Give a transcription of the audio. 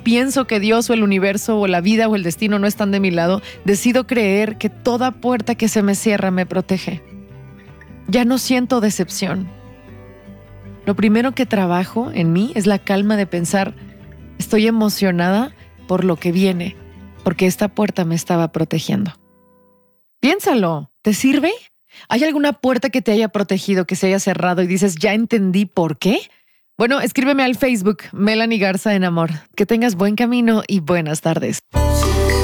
pienso que Dios o el universo o la vida o el destino no están de mi lado, decido creer que toda puerta que se me cierra me protege. Ya no siento decepción. Lo primero que trabajo en mí es la calma de pensar, estoy emocionada por lo que viene, porque esta puerta me estaba protegiendo. Piénsalo, ¿te sirve? ¿Hay alguna puerta que te haya protegido, que se haya cerrado y dices, ya entendí por qué? Bueno, escríbeme al Facebook, Melanie Garza en Amor. Que tengas buen camino y buenas tardes.